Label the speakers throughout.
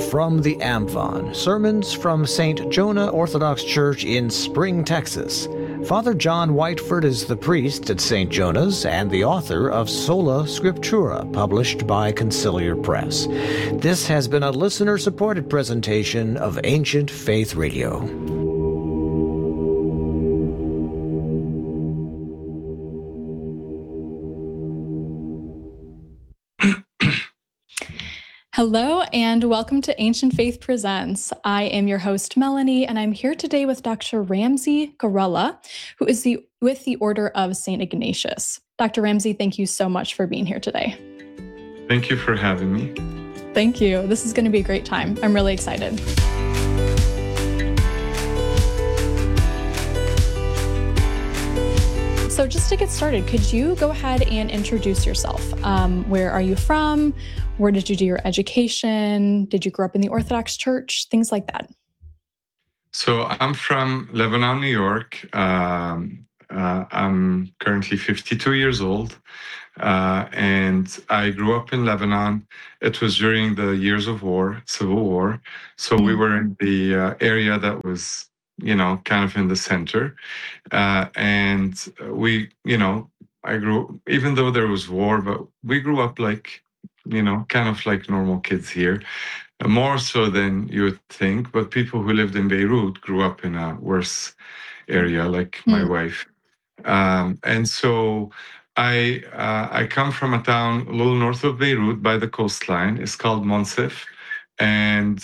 Speaker 1: from the Amphion, sermons from St. Jonah Orthodox Church in Spring, Texas. Father John Whiteford is the priest at St. Jonah's and the author of Sola Scriptura, published by Conciliar Press. This has been a listener-supported presentation of Ancient Faith Radio.
Speaker 2: Hello and welcome to Ancient Faith Presents. I am your host, Melanie, and I'm here today with Dr. Ramsey Garella, who is with the Order of St. Ignatius. Dr. Ramsey, thank you so much for being here today.
Speaker 3: Thank you for having me.
Speaker 2: Thank you. This is going to be a great time. I'm really excited. So just to get started, could you go ahead and introduce yourself? Where are you from? Where did you do your education? Did you grow up in the Orthodox Church? Things like that.
Speaker 3: So I'm from Lebanon, New York. I'm currently 52 years old. And I grew up in Lebanon. It was during the years of war, civil war. So we were in the area that was, kind of in the center. And we, I grew, even though there was war, but we grew up like, kind of like normal kids here, more so than you would think. But people who lived in Beirut grew up in a worse area, like my wife. And so I come from a town a little north of Beirut by the coastline. It's called Monsef. And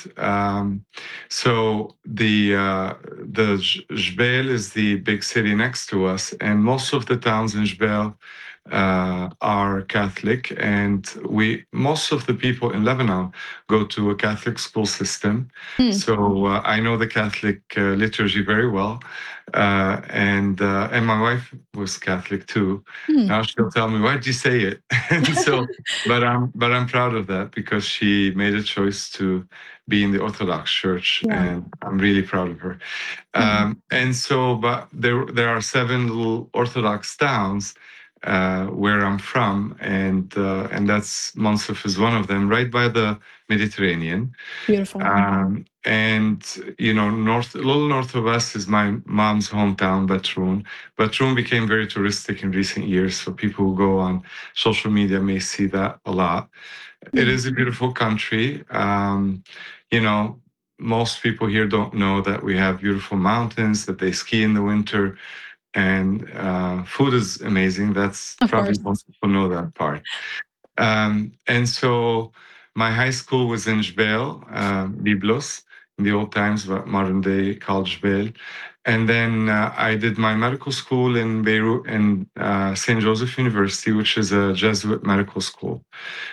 Speaker 3: so the Jbeil is the big city next to us, and most of the towns in Jbeil are Catholic, and most of the people in Lebanon go to a Catholic school system. So I know the Catholic liturgy very well, and my wife was Catholic too. Now she'll tell me, "Why'd you say it?" And so, but I'm proud of that because she made a choice to be in the Orthodox Church, and I'm really proud of her. And so, but there are 7 little Orthodox towns where I'm from, and that's Monsef is one of them, right by the Mediterranean.
Speaker 2: Beautiful.
Speaker 3: And a little north of us is my mom's hometown, Batroun. Batroun became very touristic in recent years, so people who go on social media may see that a lot. It is a beautiful country. Most people here don't know that we have beautiful mountains, that they ski in the winter. And food is amazing. That's probably most people know that part. And so my high school was in Jbeil, Byblos, in the old times, but modern day called Jbeil. And then I did my medical school in Beirut in St. Joseph University, which is a Jesuit medical school.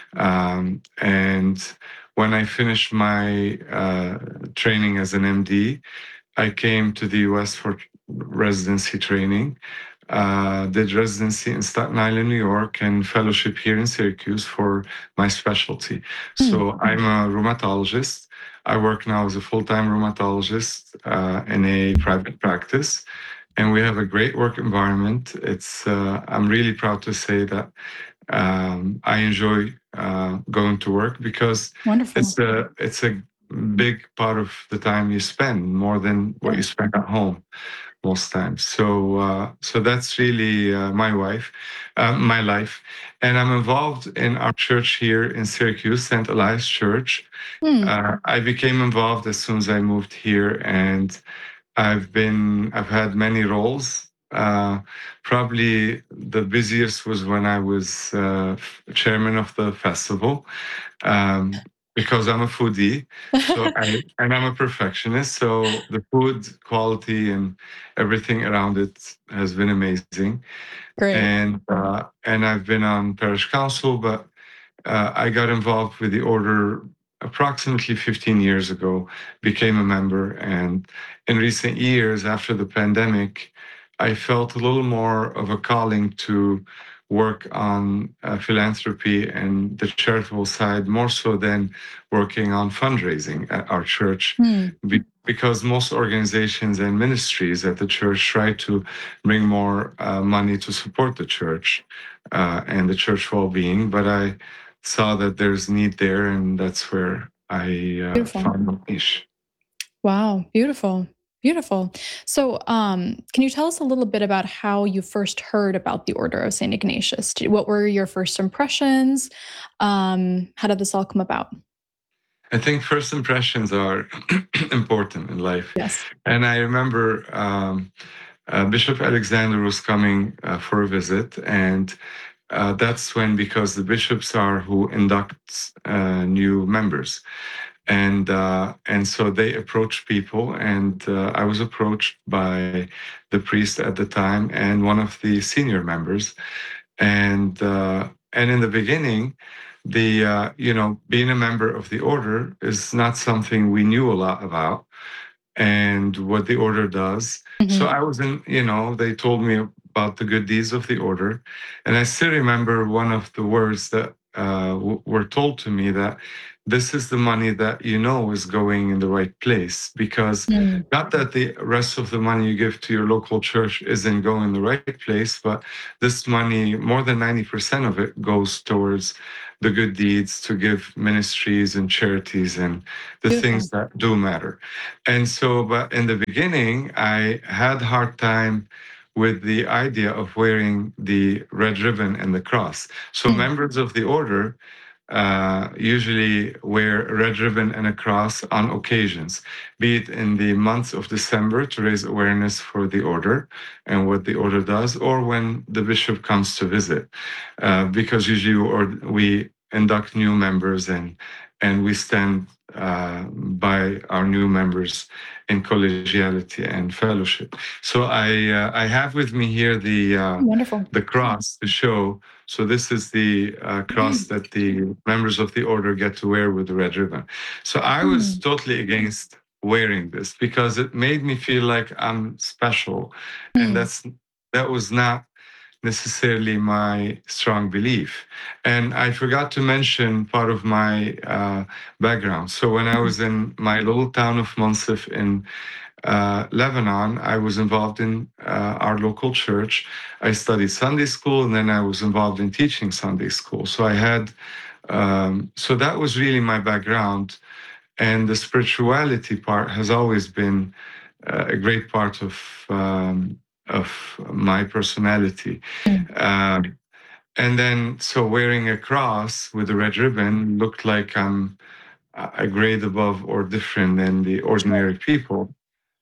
Speaker 3: And when I finished my training as an MD, I came to the US for residency training, did residency in Staten Island, New York, and fellowship here in Syracuse for my specialty. So I'm a rheumatologist. I work now as a full-time rheumatologist in a private practice, and we have a great work environment. I'm really proud to say that I enjoy going to work because it's a big part of the time you spend, more than what you spend at home most times. So that's really my life. And I'm involved in our church here in Syracuse, St. Elias Church. I became involved as soon as I moved here, and I've had many roles. Probably the busiest was when I was chairman of the festival. Because I'm a foodie, and I'm a perfectionist, so the food quality and everything around it has been amazing.
Speaker 2: Great.
Speaker 3: And I've been on parish council, but I got involved with the order approximately 15 years ago, became a member, and in recent years, after the pandemic, I felt a little more of a calling to work on philanthropy and the charitable side, more so than working on fundraising at our church. Because most organizations and ministries at the church try to bring more money to support the church and the church well-being. But I saw that there's need there, and that's where
Speaker 2: Beautiful.
Speaker 3: found my niche.
Speaker 2: Wow, beautiful. Beautiful. So, can you tell us a little bit about how you first heard about the Order of St. Ignatius? What were your first impressions? How did this all come about?
Speaker 3: I think first impressions are important in life.
Speaker 2: Yes.
Speaker 3: And I remember Bishop Alexander was coming for a visit, and that's when, because the bishops are who inducts new members, and so they approach people, and I was approached by the priest at the time and one of the senior members, and in the beginning, the being a member of the order is not something we knew a lot about, and what the order does. So
Speaker 2: Mhm.
Speaker 3: I was in, they told me about the good deeds of the order. And I still remember one of the words that were told to me, that this is the money that is going in the right place. Because
Speaker 2: Mm.
Speaker 3: not that the rest of the money you give to your local church isn't going in the right place, but this money, more than 90% of it, goes towards the good deeds, to give ministries and charities and the
Speaker 2: Beautiful.
Speaker 3: things that do matter. And so, but in the beginning, I had a hard time with the idea of wearing the red ribbon and the cross. So
Speaker 2: Mm.
Speaker 3: members of the order usually wear a red ribbon and a cross on occasions, be it in the month of December to raise awareness for the order and what the order does, or when the bishop comes to visit, because usually we induct new members, and we stand by our new members in collegiality and fellowship. So I have with me here
Speaker 2: Wonderful.
Speaker 3: the cross to show. So this is the cross that the members of the order get to wear with the red ribbon. So I was
Speaker 2: Mm.
Speaker 3: totally against wearing this because it made me feel like I'm special, and
Speaker 2: Mm.
Speaker 3: that was not necessarily my strong belief. And I forgot to mention part of my background. So when I
Speaker 2: Mm.
Speaker 3: was in my little town of Monsif in Lebanon, I was involved in our local church. I studied Sunday school, and then I was involved in teaching Sunday school. So I had, so that was really my background. And the spirituality part has always been a great part of my personality.
Speaker 2: Mm.
Speaker 3: And then, so wearing a cross with a red ribbon looked like I'm a grade above or different than the ordinary people.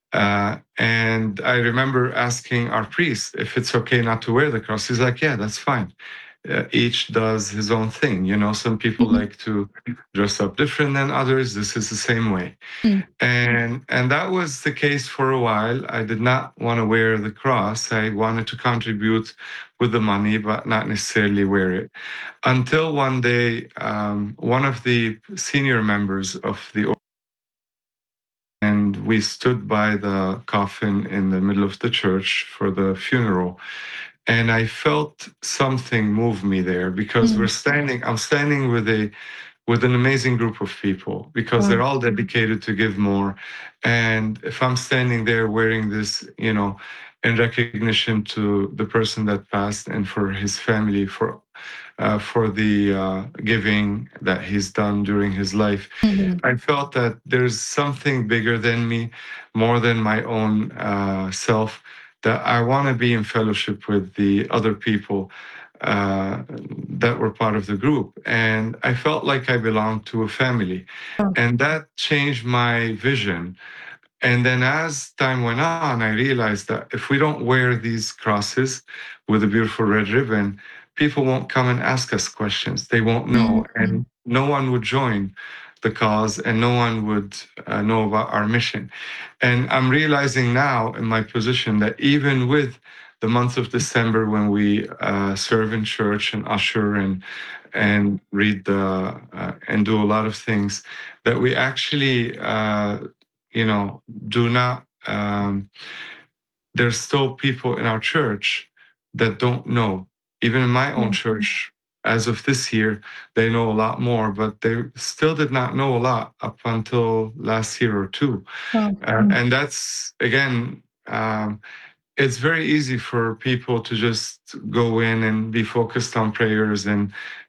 Speaker 3: And I remember asking our priest if it's okay not to wear the cross. He's like, yeah, that's fine. Each does his own thing. Some people
Speaker 2: Mhm.
Speaker 3: like to dress up different than others. This is the same way.
Speaker 2: Mm.
Speaker 3: And that was the case for a while. I did not want to wear the cross. I wanted to contribute with the money, but not necessarily wear it. Until one day, one of the senior members of the and we stood by the coffin in the middle of the church for the funeral. And I felt something move me there, because
Speaker 2: Mm.
Speaker 3: I'm standing with an amazing group of people, because
Speaker 2: Wow.
Speaker 3: they're all dedicated to give more. And if I'm standing there wearing this, in recognition to the person that passed and for his family, for the giving that he's done during his life,
Speaker 2: Mhm.
Speaker 3: I felt that there's something bigger than me, more than my own self, that I want to be in fellowship with the other people uh, that were part of the group. And I felt like I belonged to a family.
Speaker 2: Oh.
Speaker 3: And that changed my vision. And then as time went on, I realized that if we don't wear these crosses with a beautiful red ribbon, people won't come and ask us questions. They won't know.
Speaker 2: Mm.
Speaker 3: And no one would join the cause, and no one would know about our mission. And I'm realizing now in my position that even with the month of December, when we serve in church and usher and read and do a lot of things, that we actually do not. There's still people in our church that don't know. Even in my own
Speaker 2: Mm.
Speaker 3: church, as of this year, they know a lot more, but they still did not know a lot up until last year or two.
Speaker 2: Wow.
Speaker 3: And that's, again, it's very easy for people to just go in and be focused on prayers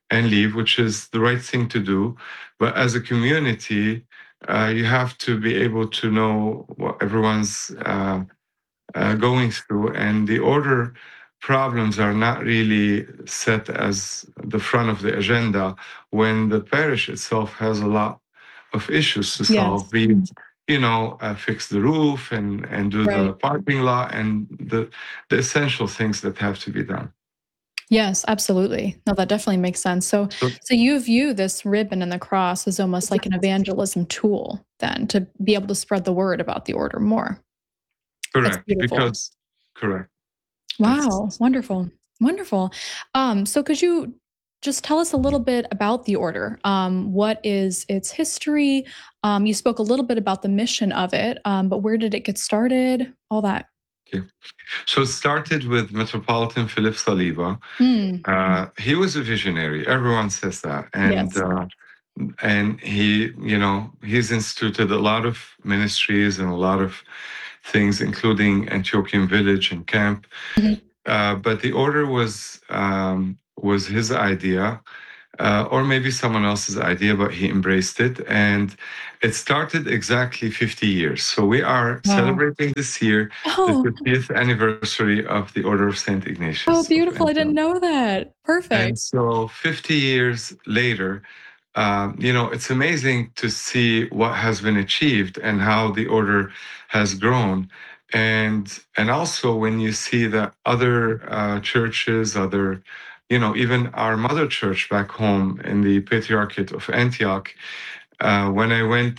Speaker 3: and leave, which is the right thing to do. But as a community, you have to be able to know what everyone's going through, and the order problems are not really set as the front of the agenda when the parish itself has a lot of issues to solve.
Speaker 2: Yes.
Speaker 3: Be it, fix the roof and do the
Speaker 2: Right.
Speaker 3: parking lot and the essential things that have to be done.
Speaker 2: Yes, absolutely. No, that definitely makes sense. So,
Speaker 3: So,
Speaker 2: so you view this ribbon and the cross as almost like an evangelism tool, then, to be able to spread the word about the order more. That's
Speaker 3: correct,
Speaker 2: beautiful.
Speaker 3: because correct. That's
Speaker 2: Wow, wonderful, wonderful. So could you just tell us a little bit about the order? What is its history? You spoke a little bit about the mission of it, but where did it get started? All that.
Speaker 3: okay. So it started with Metropolitan Philip Saliba.
Speaker 2: Mm,
Speaker 3: He was a visionary. Everyone says that,
Speaker 2: yes.
Speaker 3: and he's instituted a lot of ministries and a lot of things, including Antiochian Village and Camp.
Speaker 2: Mhm.
Speaker 3: But the order was his idea, or maybe someone else's idea, but he embraced it. And it started exactly 50 years. So we are
Speaker 2: Wow.
Speaker 3: celebrating this year the
Speaker 2: Oh,
Speaker 3: 50th anniversary of the Order of St.
Speaker 2: oh,
Speaker 3: Ignatius of
Speaker 2: beautiful. I didn't
Speaker 3: Antioch.
Speaker 2: know that.
Speaker 3: And
Speaker 2: Perfect.
Speaker 3: so 50 years later, it's amazing to see what has been achieved and how the order has grown. And also when you see that other churches, even our mother church back home in the Patriarchate of Antioch, when I went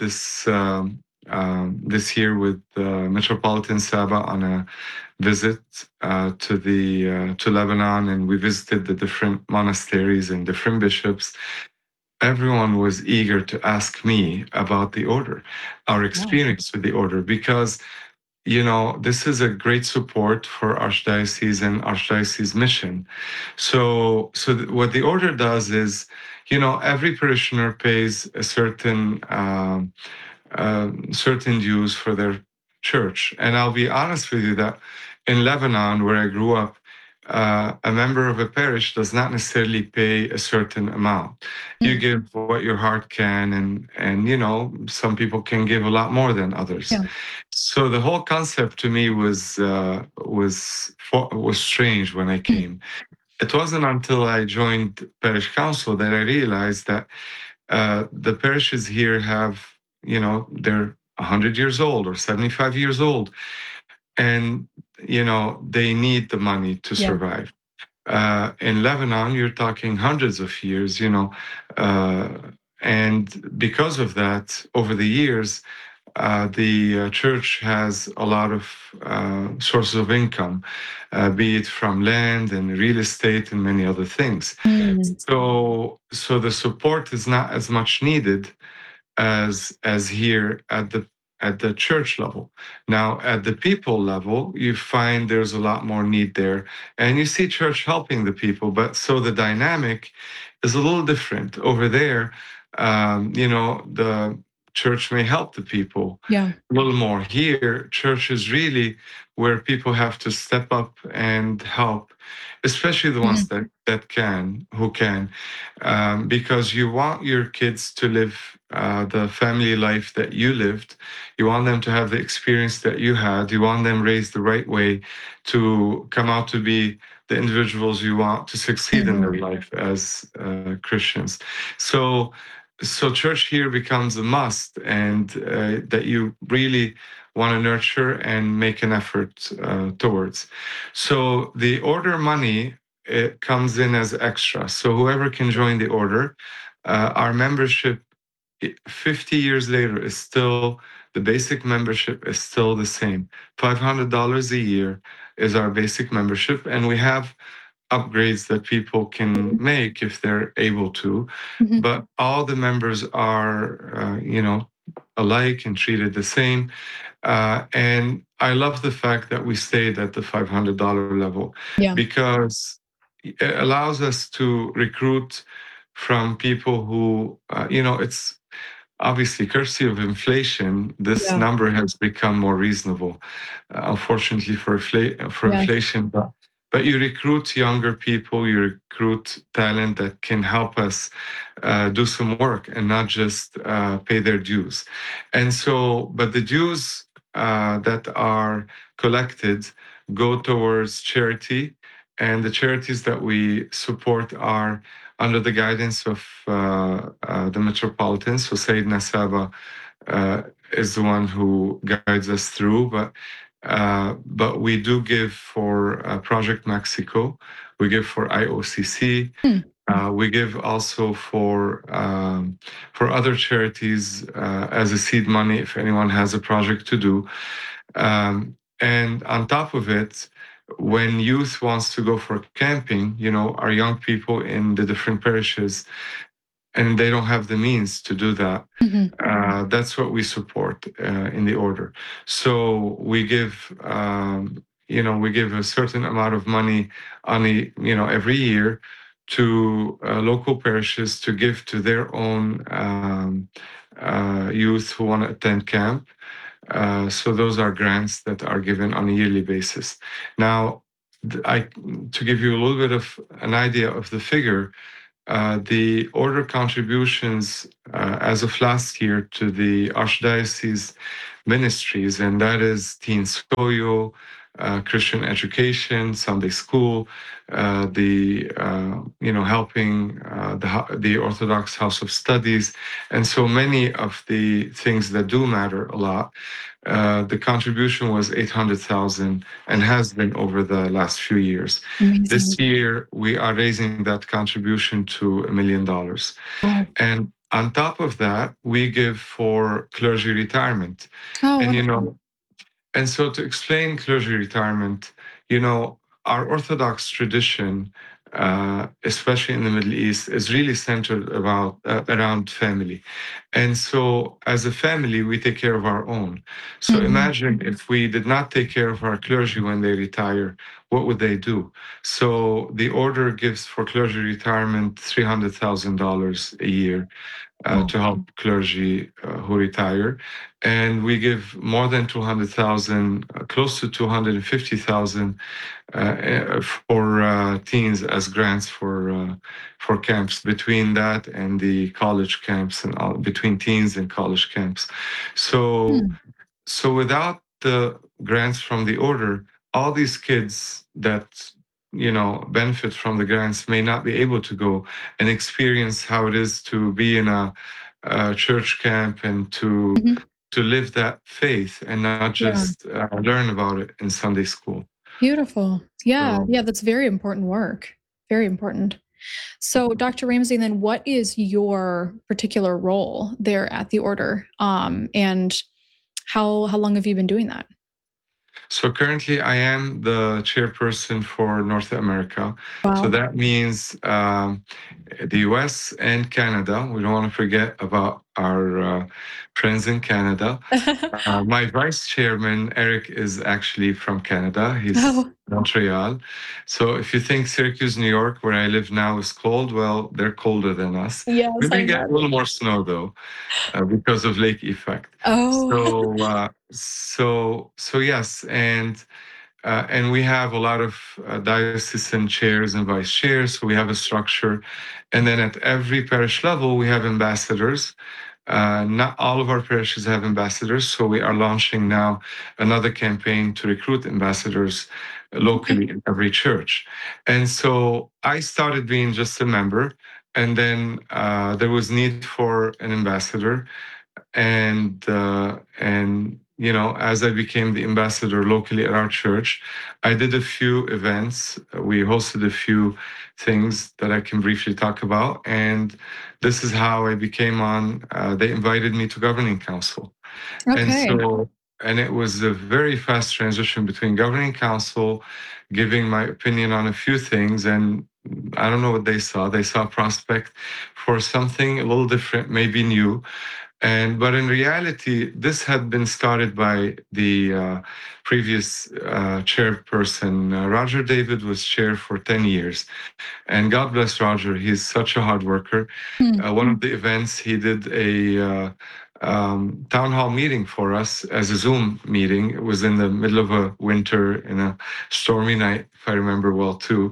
Speaker 3: this year with Metropolitan Saba on a visit to Lebanon, and we visited the different monasteries and different bishops. Everyone was eager to ask me about the order, our
Speaker 2: Wow.
Speaker 3: experience with the order, because this is a great support for archdiocese and archdiocese mission. So what the order does is, every parishioner pays a certain dues for their church. And I'll be honest with you that in Lebanon, where I grew up, a member of a parish does not necessarily pay a certain amount. You
Speaker 2: Mm,
Speaker 3: give what your heart can, and some people can give a lot more than others.
Speaker 2: yeah.
Speaker 3: So the whole concept to me was strange when I
Speaker 2: Mm,
Speaker 3: came. It wasn't until I joined parish council that I realized that the parishes here have, they're 100 years old or 75 years old, and, they need the money to
Speaker 2: yeah.
Speaker 3: survive. In Lebanon, you're talking hundreds of years, uh, and because of that, over the years, the church has a lot of sources of income, be it from land and real estate and many other things.
Speaker 2: Mm,
Speaker 3: So the support is not as much needed as here at the church level. Now at the people level, you find there's a lot more need there, and you see church helping the people. But so the dynamic is a little different over there. The church may help the people
Speaker 2: yeah.
Speaker 3: a little more. Here, church is really where people have to step up and help, especially the ones
Speaker 2: Mhm.
Speaker 3: who can, because you want your kids to live the family life that you lived. You want them to have the experience that you had. You want them raised the right way to come out to be the individuals you want to succeed in their
Speaker 2: Mhm.
Speaker 3: life as Christians. So, so church here becomes a must, and that you really want to nurture and make an effort towards. So the order money, it comes in as extra. So whoever can join the order, our membership 50 years later is still, the basic membership is still the same. $500 a year is our basic membership, and we have upgrades that people can make if they're able to.
Speaker 2: Mhm.
Speaker 3: But all the members are, alike and treated the same. And I love the fact that we stayed at the $500 level,
Speaker 2: Yeah.
Speaker 3: because it allows us to recruit from people who, it's obviously courtesy of inflation, this
Speaker 2: Yeah.
Speaker 3: number has become more reasonable, unfortunately for
Speaker 2: Yes.
Speaker 3: inflation. but you recruit younger people, you recruit talent that can help us do some work and not just pay their dues. And so, but the dues that are collected go towards charity, and the charities that we support are under the guidance of the Metropolitan. So Sayyidina Saba uh, is the one who guides us through, but we do give for Project Mexico, we give for IOCC,
Speaker 2: Hmm.
Speaker 3: we give also for other charities as a seed money if anyone has a project to do. And on top of it, when youth wants to go for camping, our young people in the different parishes, and they don't have the means to do that, that's what we support in the order. So we give a certain amount of money every year to local parishes to give to their own youth who want to attend camp. So those are grants that are given on a yearly basis. Now, to give you a little bit of an idea of the figure, the order contributions as of last year to the Archdiocese ministries, and that is Teen Soyo, Christian education, Sunday school, the helping the Orthodox House of Studies, and so many of the things that do matter a lot. The contribution was 800,000 and has been over the last few years.
Speaker 2: Amazing.
Speaker 3: This year, we are raising that contribution to $1 million.
Speaker 2: Wow.
Speaker 3: And on top of that, we give for clergy retirement.
Speaker 2: Oh,
Speaker 3: And,
Speaker 2: wonderful.
Speaker 3: and so to explain clergy retirement, our Orthodox tradition, especially in the Middle East, is really centered around family. And so as a family, we take care of our own. So imagine if we did not take care of our clergy when they retire, what would they do? So the order gives for clergy retirement $300,000 a year to help clergy who retire. And we give more than 200,000, close to 250,000 for teens as grants for camps, between that and the college camps, and between teens and college camps. So without the grants from the order, all these kids that benefit from the grants may not be able to go and experience how it is to be in a church camp and to live that faith and not just learn about it in Sunday school.
Speaker 2: Beautiful. Yeah,
Speaker 3: So-
Speaker 2: yeah, that's very important work. Very important. So, Dr. Ramsey, then what is your particular role there at the order? And how long have you been doing that?
Speaker 3: So currently, I am the chairperson for North America.
Speaker 2: Wow.
Speaker 3: So that means the US and Canada. We don't want to forget about our friends in Canada. My vice chairman, Eric, is actually from Canada. He's Montreal. So if you think Syracuse, New York, where I live now, is cold, well, they're colder than us.
Speaker 2: Yes,
Speaker 3: We may
Speaker 2: I
Speaker 3: get a
Speaker 2: know.
Speaker 3: little more snow, though, because of lake effect.
Speaker 2: Oh,
Speaker 3: So yes, and we have a lot of diocesan chairs and vice chairs. So we have a structure, and then at every parish level we have ambassadors. Not all of our parishes have ambassadors, so we are launching now another campaign to recruit ambassadors locally in every church. And so I started being just a member, and then there was need for an ambassador, and as I became the ambassador locally at our church, I did a few events. We hosted a few things that I can briefly talk about, and this is how I became on. They invited me to governing council, and it was a very fast transition between governing council, giving my opinion on a few things, and I don't know what they saw. They saw prospect for something a little different, maybe new. But in reality, this had been started by the previous chairperson. Roger David was chair for 10 years. And God bless Roger, he's such a hard worker. One of the events, he did town hall meeting for us as a Zoom meeting. It was in the middle of a winter in a stormy night, if I remember well too.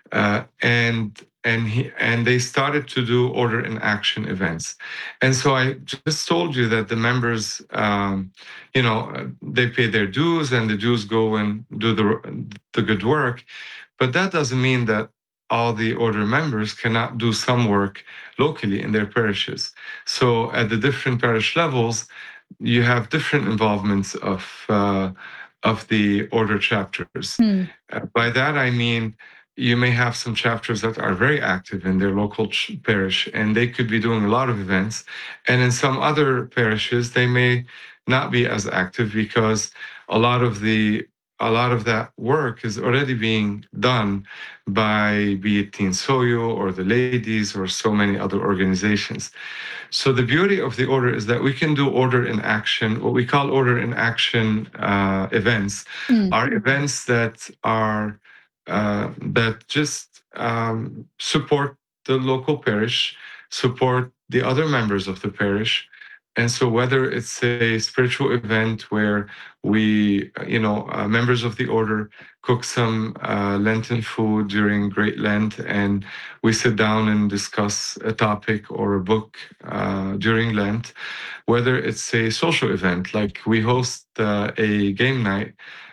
Speaker 3: And they started to do order in action events. And so I just told you that the members, they pay their dues, and the dues go and do the good work. But that doesn't mean that all the order members cannot do some work locally in their parishes. So at the different parish levels, you have different involvements of the order chapters. By that I mean you may have some chapters that are very active in their local parish, and they could be doing a lot of events. And in some other parishes, they may not be as active because a lot of that work is already being done by, be it Teen Soyo or the ladies or so many other organizations. So the beauty of the order is that we can do order in action. What we call order in action events are events that are that just support the local parish, support the other members of the parish. And so whether it's a spiritual event where we, members of the order cook some Lenten food during Great Lent, and we sit down and discuss a topic or a book during Lent, whether it's a social event, like we host a game night